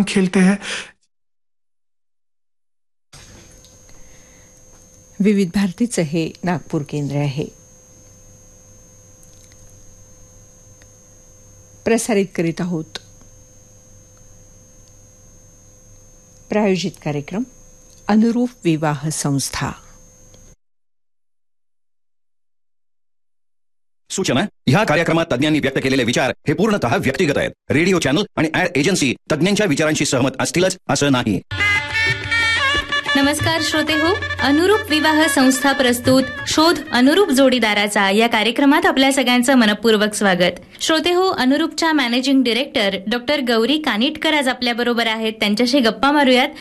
हम खेलते हैं। विविध भारतीचं हे नागपूर केंद्र आहे. प्रसारित करीत आहोत प्रायोजित कार्यक्रम अनुरूप विवाह संस्था. सूचना: ह्या कार्यक्रमात तज्ञांनी व्यक्त केलेले विचार हे पूर्णतः व्यक्तिगत आहेत. रेडिओ चॅनल आणि ॲड एजन्सी तज्ञांच्या विचारांशी सहमत असतीलच असं नाही. नमस्कार श्रोते हो, अनुरूप विवाह संस्था प्रस्तुत शोध अनुरूप जोडीदाराचा या कार्यक्रमात आपल्या सगळ्यांचं मनपूर्वक स्वागत. श्रोते हो, अनुरूपच्या managing director doctor Gauri Kanitkar आज आपल्या बरोबर आहेत. त्यांच्याशी गप्पा मारूयात.